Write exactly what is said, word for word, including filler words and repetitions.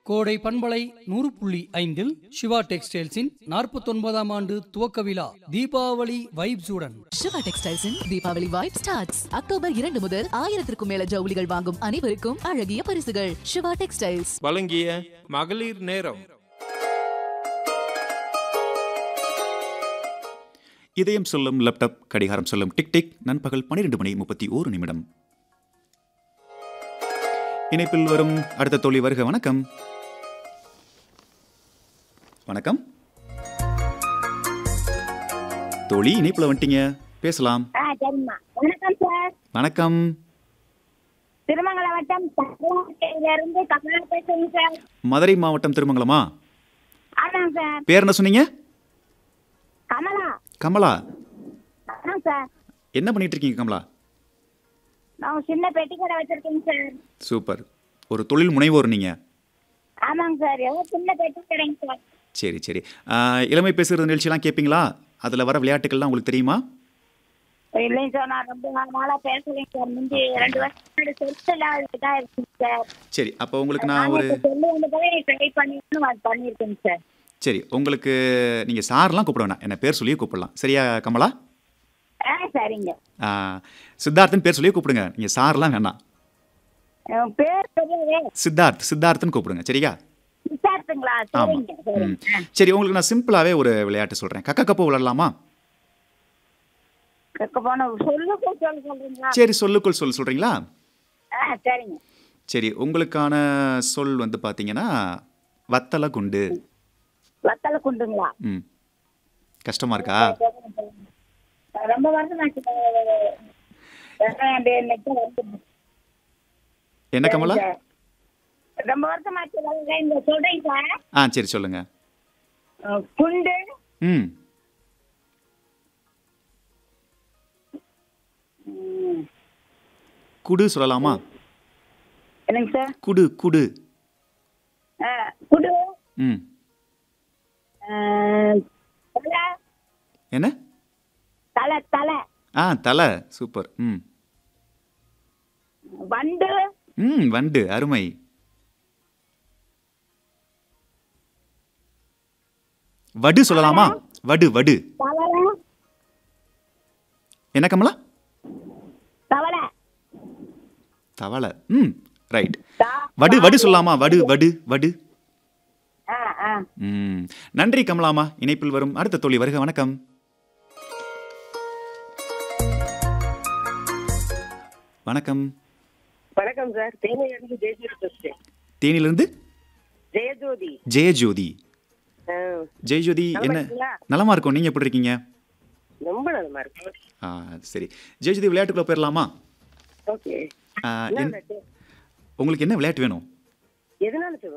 கோடை பண்பலை நூறு புள்ளி ஐந்தில் சிவா டெக்ஸ்டைல்ஸின் நாற்பத்தொன்பதாம் ஆண்டு துவக்க விழா தீபாவளி வைப்ஸுடன். சிவா டெக்ஸ்டைல்ஸின் தீபாவளி வைப் ஸ்டார்ட்ஸ் அக்டோபர் இரண்டு முதல் ஆயிரத்திற்கும் மேல ஜவுளிகள் வாங்கும் அனைவருக்கும் அழகிய பரிசுகள். சிவா டெக்ஸ்டைல்ஸ் வழங்கிய மகளிர் நேரம். இதயம் சொல்லும் லேப்டாப், கடிகாரம் சொல்லும் டிக் டிக். நண்பகல் பன்னிரண்டு மணி முப்பத்தி ஓரு நிமிடம். இணைப்பில் வரும் அடுத்த தோழி வருக. வணக்கம். வணக்கம் தோழி, இணைப்பில் வந்துட்டீங்க, பேசலாம். வணக்கம் சார். வணக்கம். திருமங்கலம் வட்டம் இருந்து கமலா பேசுறேன் சார். மதுரை மாவட்டம் திருமங்கலமா? ஆமாம் சார். பேர் என்ன சொன்னீங்க? கமலா. கமலா, ஆமாம் சார். என்ன பண்ணிட்டு இருக்கீங்க கமலா? நான் சின்ன பெட்டி கடை வச்சிருக்கேங்க சார். சூப்பர். ஒரு தொழில் முனைவோர் நீங்க? ஆமாங்க சார். எவ்வளோ சின்ன பெட்டி கடைங்க சார். சரி சரி. இளமை பேசுகிற நிகழ்ச்சியெல்லாம் கேட்பீங்களா? அதில் வர விளையாட்டுகள்லாம் உங்களுக்கு தெரியுமா? இல்லைங்க சார், நான் ரொம்ப நாளாக பேசலைங்க சார். முந்தி ரெண்டு வருஷம் செல்ஃபெல்லாம் இதாக இருக்குங்க சார். சரி, அப்போ உங்களுக்கு நான் ஒரு சொல்லி வந்து ட்ரை பண்ணிட்டு பண்ணியிருக்கேங்க சார். சரி, உங்களுக்கு நீங்கள் சார்லாம் கூப்பிட வேணாம், என்ன பேர் சொல்லியே கூப்பிடலாம். சரியா கமலா? ஆ சரிங்க. சித்தார்த்தன் பேர் சொல்லியே கூப்பிடுங்க, நீங்கள் சார்லாம் வேணாம். பேர் தெரியாதே. சித்தார்த் சித்தார்த்தன் கூப்பிடுங்க. சரியா? சித்தார்த்துங்களா? சரிங்க. ம் சரி, உங்களுக்கு நான் சிம்பிளாகவே ஒரு விளையாட்டு சொல்கிறேன். கக்கா கப்போ விளையாடலாமா? சொல்லுக்குள் சொல்லு சொல்றீங்களா? சரி, சொல்லுக்குள் சொல் சொல்கிறீங்களா? ஆ சரிங்க. சரி, உங்களுக்கான சொல் வந்து பார்த்தீங்கன்னா வத்தலை குண்டு. வத்தலை குண்டுங்களா? ம் கஷ்டமா இருக்கா? ரொம்ப வருஷம் என்ன கமலா? ரொம்ப வருஷம் ஆச்சு சொல்றேங்க சார். ஆ சரி, சொல்லுங்க. குண்டு. ம் குடு சொல்லலாமா? என்னங்க சார்? குடு குடு. குடு. ம் தலை. என்ன? தலை தலை. ஆ தலை. சூப்பர். ம் வண்டு. ம் வண்டு. அருமை. வடு சொல்லலாமா? வடு வடு. என்ன கமலா? தவளை. தவளை. ம் ரைட். வடு வடு சொல்லலாமா? வடு வடு வடு. ம் நன்றி கமலாமா. இணைப்பில் வரும் அடுத்த தோழி வருக. வணக்கம். வணக்கம். வணக்கம் சார். தேனியிலிருந்து ஜெயஜோதி பேசுறேன். தேனியிலிருந்து ஜெயஜோதி. ஜெயஜோதி. ஜெயஜோதி என்ன? நலமா இருக்கும். நீங்க எப்படி இருக்கீங்க? ரொம்ப நலமா இருக்கு. ஆ சரி, ஜெயஜோதி விளையாட்டுக்குள்ள போயிடலாமா? ஓகே. உங்களுக்கு என்ன விளையாட்டு வேணும்? எதனால